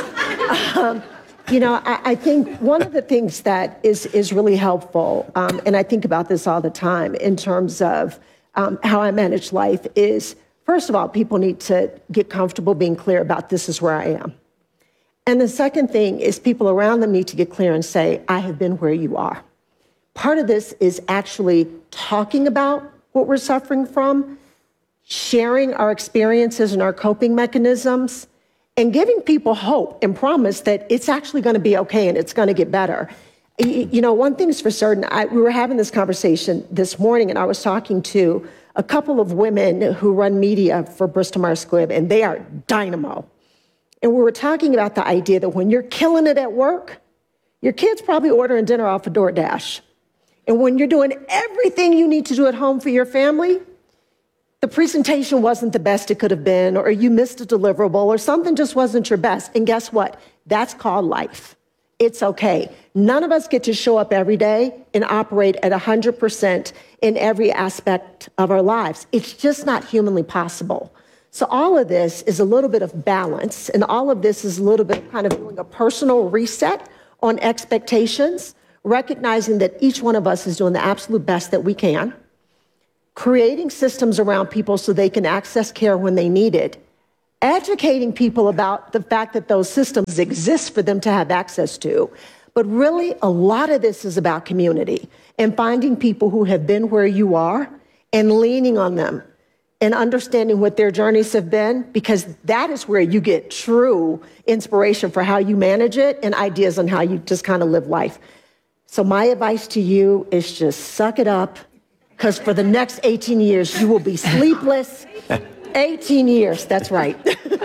I think one of the things that is really helpful, and I think about this all the time in terms of how I manage life is, first of all, people need to get comfortable being clear about this is where I am. And the second thing is people around them need to get clear and say, I have been where you are. Part of this is actually talking about what we're suffering from, sharing our experiences and our coping mechanisms, and giving people hope and promise that it's actually going to be okay and it's going to get better. One thing's for certain, we were having this conversation this morning and I was talking to a couple of women who run media for Bristol Myers Squibb, and they are dynamo. And we were talking about the idea that when you're killing it at work, your kid's probably ordering dinner off of DoorDash. And when you're doing everything you need to do at home for your family, the presentation wasn't the best it could have been, or you missed a deliverable, or something just wasn't your best. And guess what? That's called life. It's okay. None of us get to show up every day and operate at 100% in every aspect of our lives. It's just not humanly possible. So all of this is a little bit of balance, and all of this is a little bit kind of doing a personal reset on expectations, recognizing that each one of us is doing the absolute best that we can, creating systems around people so they can access care when they need it, educating people about the fact that those systems exist for them to have access to. But really, a lot of this is about community and finding people who have been where you are and leaning on them and understanding what their journeys have been, because that is where you get true inspiration for how you manage it and ideas on how you just kind of live life. So my advice to you is just suck it up, because for the next 18 years, you will be sleepless. 18 years, that's right.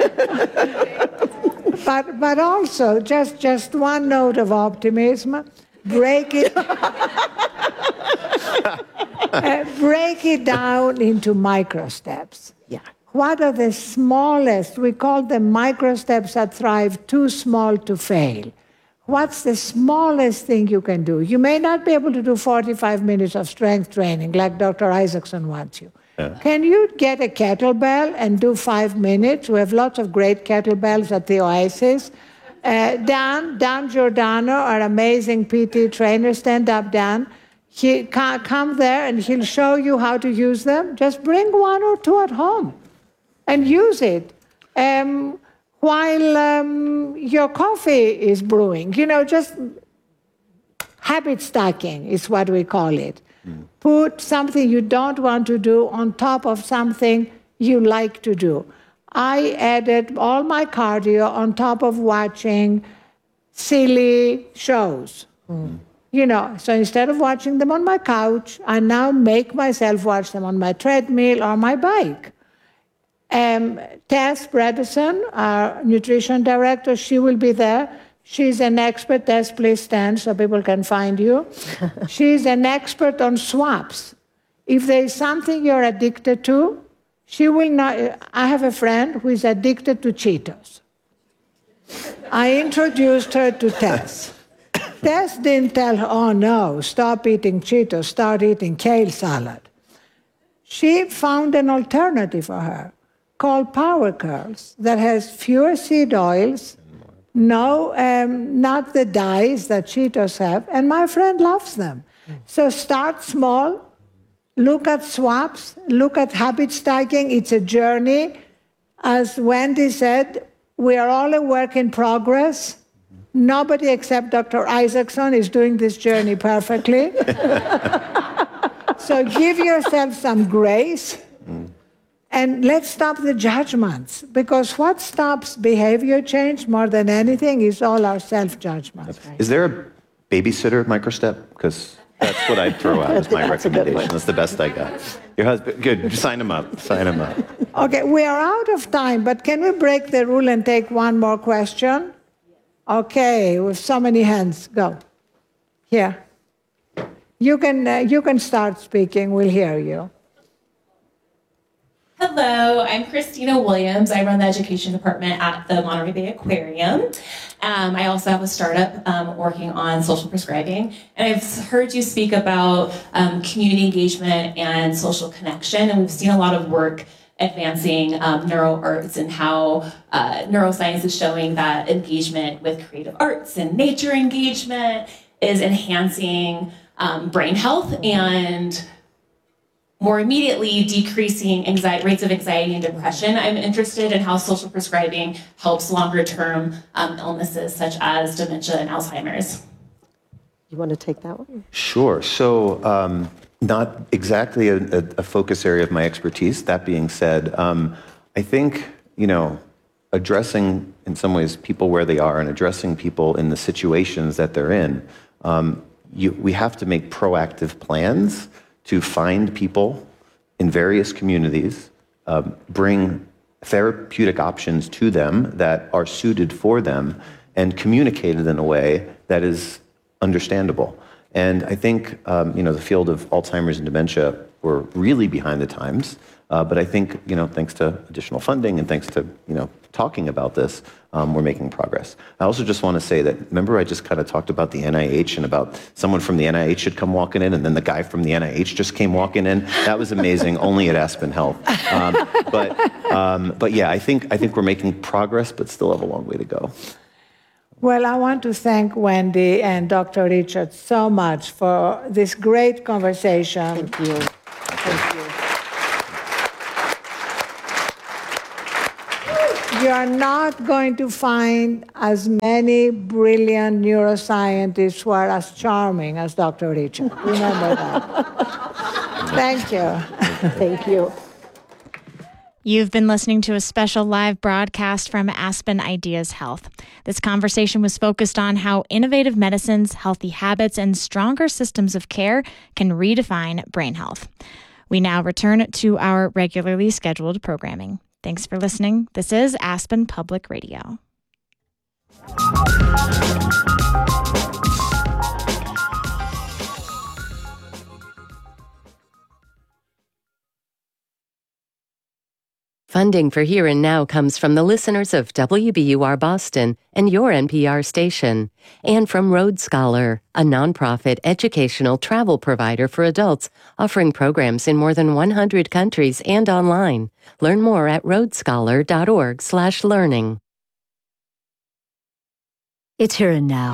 But also, just one note of optimism, break it down into micro steps. Yeah. What are the smallest, we call them micro steps that thrive, too small to fail. What's the smallest thing you can do? You may not be able to do 45 minutes of strength training like Dr. Isaacson wants you. Yeah. Can you get a kettlebell and do 5 minutes? We have lots of great kettlebells at the Oasis. Dan Giordano, our amazing PT trainer, stand up, Dan. He come there and he'll show you how to use them. Just bring 1 or 2 at home and use it while your coffee is brewing. You know, just habit stacking is what we call it. Put something you don't want to do on top of something you like to do. I added all my cardio on top of watching silly shows. You know, so instead of watching them on my couch, I now make myself watch them on my treadmill or my bike. Tess Bredesen, our nutrition director, she will be there. She's an expert. Tess, please stand so people can find you. She's an expert on swaps. If there is something you're addicted to, she will not. I have a friend who is addicted to Cheetos. I introduced her to Tess. Tess didn't tell her, oh no, stop eating Cheetos, start eating kale salad. She found an alternative for her called Power Curls that has fewer seed oils, no, not the dyes that Cheetos have, and my friend loves them. So start small, look at swaps, look at habit stacking. It's a journey. As Wendy said, we are all a work in progress. Nobody except Dr. Isaacson is doing this journey perfectly. So give yourself some grace. And let's stop the judgments, because what stops behavior change more than anything is all our self-judgments. Is there a babysitter microstep? Because that's what I'd throw out as my recommendation. That's the best I got. Your husband, good, sign him up, sign him up. Okay, we are out of time, but can we break the rule and take one more question? Okay, with so many hands, go. Here. You can start speaking, we'll hear you. Hello, I'm Christina Williams. I run the education department at the Monterey Bay Aquarium. I also have a startup working on social prescribing. And I've heard you speak about community engagement and social connection. And we've seen a lot of work advancing neuroarts and how neuroscience is showing that engagement with creative arts and nature engagement is enhancing brain health and more immediately decreasing rates of anxiety and depression. I'm interested in how social prescribing helps longer-term illnesses such as dementia and Alzheimer's. You want to take that one? Sure. So not exactly a focus area of my expertise. That being said, I think, addressing in some ways people where they are and addressing people in the situations that they're in, we have to make proactive plans to find people in various communities, bring therapeutic options to them that are suited for them, and communicate it in a way that is understandable. And I think, the field of Alzheimer's and dementia we're really behind the times. But I think, thanks to additional funding and thanks to, talking about this, we're making progress. I also just want to say that, remember I just kind of talked about the NIH and about someone from the NIH should come walking in, and then the guy from the NIH just came walking in. That was amazing, only at Aspen Health. But yeah, I think we're making progress, but still have a long way to go. Well, I want to thank Wendy and Dr. Richard so much for this great conversation. Thank you. Thank you. You're not going to find as many brilliant neuroscientists who are as charming as Dr. Richard. Remember that. Thank you. Thank you. You've been listening to a special live broadcast from Aspen Ideas Health. This conversation was focused on how innovative medicines, healthy habits, and stronger systems of care can redefine brain health. We now return to our regularly scheduled programming. Thanks for listening. This is Aspen Public Radio. Funding for Here and Now comes from the listeners of WBUR Boston and your NPR station, and from Road Scholar, a nonprofit educational travel provider for adults offering programs in more than 100 countries and online. Learn more at roadscholar.org/learning. It's Here and Now.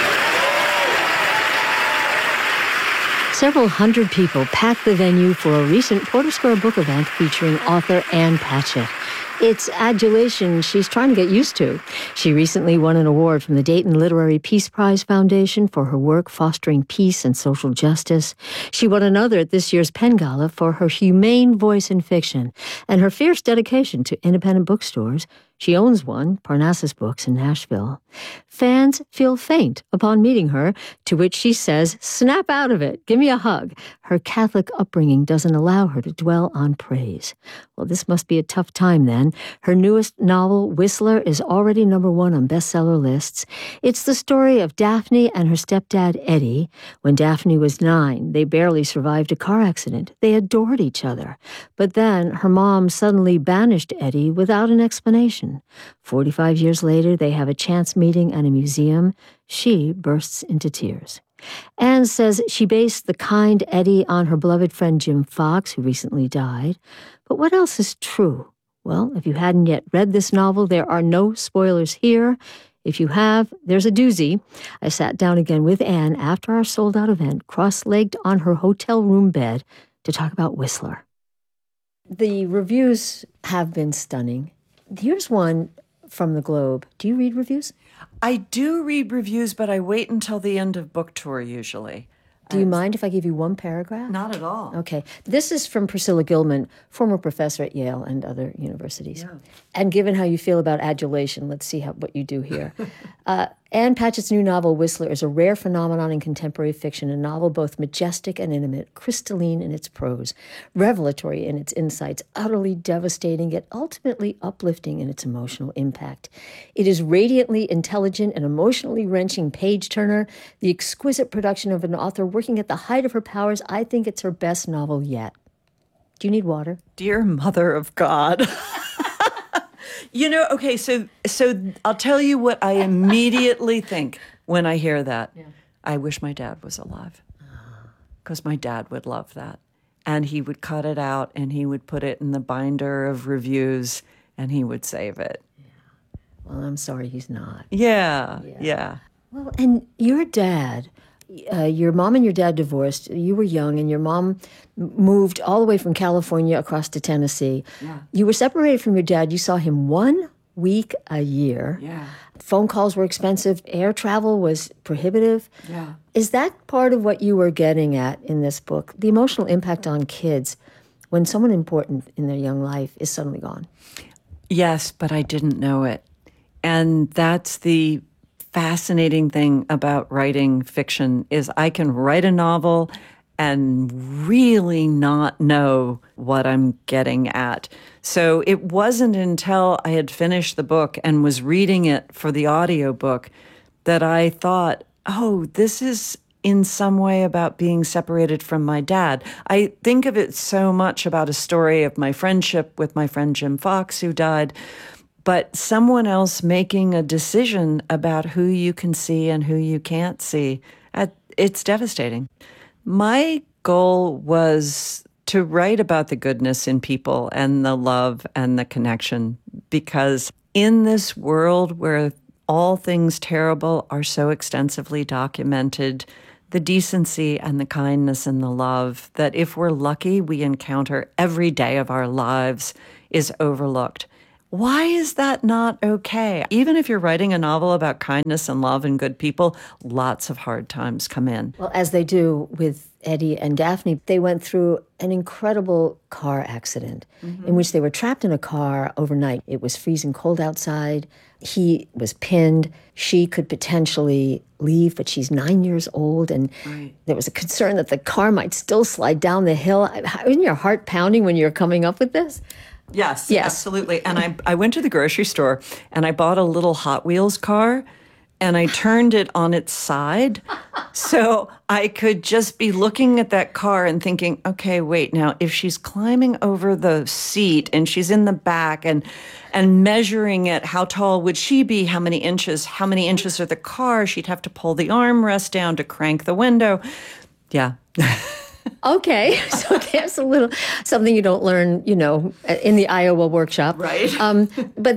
Several hundred people packed the venue for a recent Porter Square book event featuring author Ann Patchett. It's adulation she's trying to get used to. She recently won an award from the Dayton Literary Peace Prize Foundation for her work fostering peace and social justice. She won another at this year's Penn Gala for her humane voice in fiction and her fierce dedication to independent bookstores. She owns one, Parnassus Books in Nashville. Fans feel faint upon meeting her, to which she says, "Snap out of it, give me a hug." Her Catholic upbringing doesn't allow her to dwell on praise. Well, this must be a tough time then. Her newest novel, Whistler, is already #1 on bestseller lists. It's the story of Daphne and her stepdad, Eddie. When Daphne was 9, they barely survived a car accident. They adored each other. But then her mom suddenly banished Eddie without an explanation. 45 years later, they have a chance meeting at a museum. She bursts into tears. Anne says she based the kind Eddie on her beloved friend Jim Fox, who recently died. But what else is true? Well, if you hadn't yet read this novel, there are no spoilers here. If you have, there's a doozy. I sat down again with Anne after our sold-out event, cross-legged on her hotel room bed, to talk about Whistler. The reviews have been stunning. Here's one from the Globe. Do you read reviews? I do read reviews, but I wait until the end of book tour usually. Do you mind if I give you one paragraph? Not at all. Okay. This is from Priscilla Gilman, former professor at Yale and other universities. Yeah. And given how you feel about adulation, let's see what you do here. Ann Patchett's new novel, Whistler, is a rare phenomenon in contemporary fiction, a novel both majestic and intimate, crystalline in its prose, revelatory in its insights, utterly devastating, yet ultimately uplifting in its emotional impact. It is radiantly intelligent and emotionally wrenching page-turner, the exquisite production of an author working at the height of her powers. I think it's her best novel yet. Do you need water? Dear Mother of God. Okay, so I'll tell you what I immediately think when I hear that. Yeah. I wish my dad was alive, because my dad would love that. And he would cut it out, and he would put it in the binder of reviews, and he would save it. Yeah. Well, I'm sorry he's not. Yeah. Well, and your dad, your mom and your dad divorced. You were young, and your mom moved all the way from California across to Tennessee. Yeah. You were separated from your dad. You saw him 1 week a year. Yeah. Phone calls were expensive. Air travel was prohibitive. Yeah. Is that part of what you were getting at in this book? The emotional impact on kids when someone important in their young life is suddenly gone? Yes, but I didn't know it. And that's the fascinating thing about writing fiction is I can write a novel and really not know what I'm getting at. So it wasn't until I had finished the book and was reading it for the audiobook that I thought, oh, this is in some way about being separated from my dad. I think of it so much about a story of my friendship with my friend Jim Fox, who died, but someone else making a decision about who you can see and who you can't see. It's devastating. My goal was to write about the goodness in people and the love and the connection, because in this world where all things terrible are so extensively documented, the decency and the kindness and the love that if we're lucky we encounter every day of our lives is overlooked. Why is that not okay? Even if you're writing a novel about kindness and love and good people, lots of hard times come in. Well, as they do with Eddie and Daphne, they went through an incredible car accident in which they were trapped in a car overnight. It was freezing cold outside. He was pinned. She could potentially leave, but she's 9 years old, and there was a concern that the car might still slide down the hill. Isn't your heart pounding when you're coming up with this? Yes, absolutely. And I went to the grocery store and I bought a little Hot Wheels car and I turned it on its side so I could just be looking at that car and thinking, okay, wait, now if she's climbing over the seat and she's in the back and measuring it, how tall would she be? How many inches are the car? She'd have to pull the armrest down to crank the window. Yeah. Okay, so there's a little something you don't learn, in the Iowa workshop. Right. But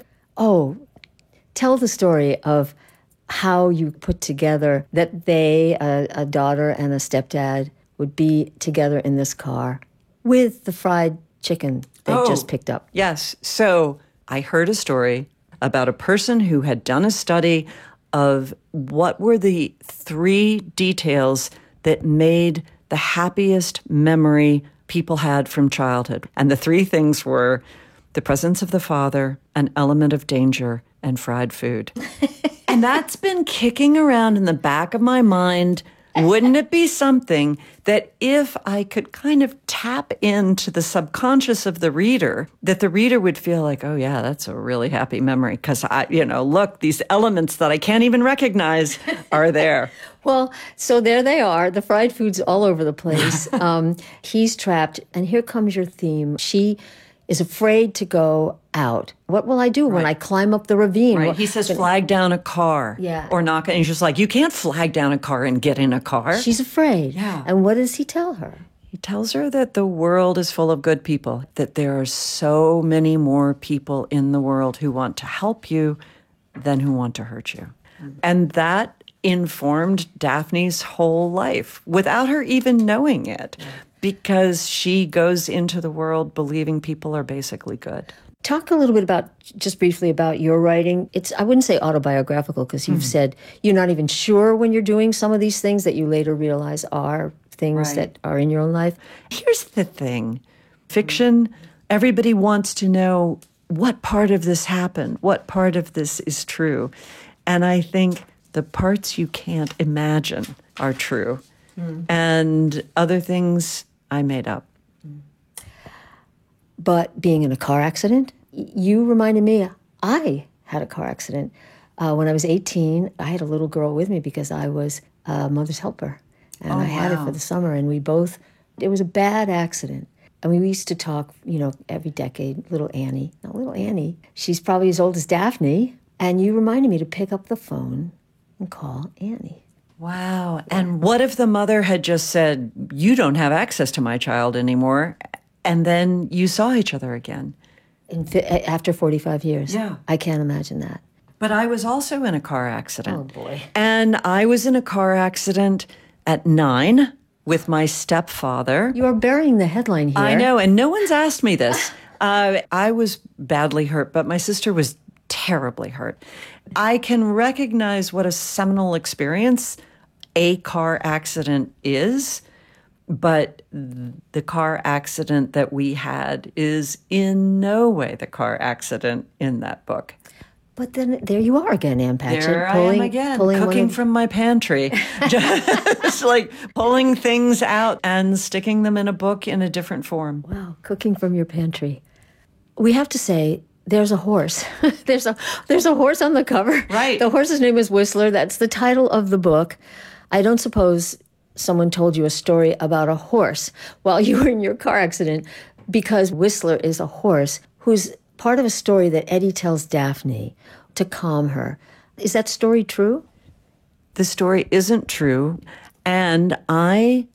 tell the story of how you put together that they, a daughter and a stepdad, would be together in this car with the fried chicken they just picked up. Yes. So I heard a story about a person who had done a study of what were the 3 details that made the happiest memory people had from childhood. And the 3 things were the presence of the father, an element of danger, and fried food. And that's been kicking around in the back of my mind. Wouldn't it be something that if I could kind of tap into the subconscious of the reader, that the reader would feel like, oh yeah, that's a really happy memory because look, these elements that I can't even recognize are there. Well, so there they are, the fried food's all over the place. He's trapped, and here comes your theme. She is afraid to go out. What will I do when I climb up the ravine? Right. He says, flag down a car. Yeah. Or knock. And he's just like, you can't flag down a car and get in a car. She's afraid. Yeah. And what does he tell her? He tells her that the world is full of good people, that there are so many more people in the world who want to help you than who want to hurt you. Mm-hmm. And that informed Daphne's whole life without her even knowing it, because she goes into the world believing people are basically good. Talk a little bit just briefly about your writing. I wouldn't say autobiographical, because you've said you're not even sure when you're doing some of these things that you later realize are things that are in your own life. Here's the thing. Fiction, everybody wants to know what part of this happened, what part of this is true. And I think the parts you can't imagine are true. And other things I made up. But being in a car accident, you reminded me, I had a car accident. When I was 18, I had a little girl with me because I was a mother's helper. And I had it for the summer, and it was a bad accident. And we used to talk, every decade, little Annie. Now, little Annie, she's probably as old as Daphne. And you reminded me to pick up the phone and call Annie. Wow. And what if the mother had just said, you don't have access to my child anymore, and then you saw each other again? After 45 years. Yeah. I can't imagine that. But I was also in a car accident. Oh, boy. And I was in a car accident at 9 with my stepfather. You are burying the headline here. I know, and no one's asked me this. I was badly hurt, but my sister was terribly hurt. I can recognize what a seminal experience a car accident is, but the car accident that we had is in no way the car accident in that book. But then there you are again, Ann Patchett. There I am again, cooking from my pantry. Just like pulling things out and sticking them in a book in a different form. Wow, cooking from your pantry. We have to say, there's a horse. There's a horse on the cover. Right. The horse's name is Whistler. That's the title of the book. I don't suppose someone told you a story about a horse while you were in your car accident, because Whistler is a horse who's part of a story that Eddie tells Daphne to calm her. Is that story true? The story isn't true, and I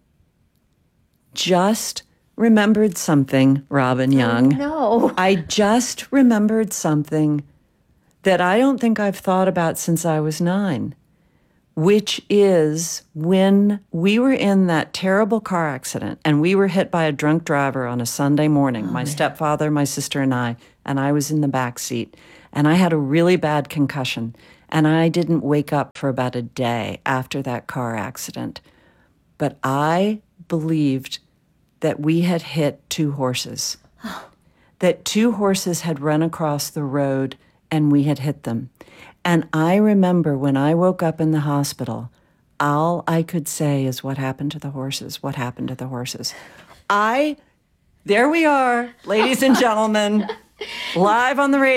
just remembered something, Robin Young. No. I just remembered something that I don't think I've thought about since I was 9, which is when we were in that terrible car accident and we were hit by a drunk driver on a Sunday morning, my stepfather, my sister, and I was in the back seat, and I had a really bad concussion, and I didn't wake up for about a day after that car accident. But I believed that we had hit 2 horses, that 2 horses had run across the road and we had hit them. And I remember when I woke up in the hospital, all I could say is, what happened to the horses? What happened to the horses? There we are, ladies and gentlemen, live on the radio.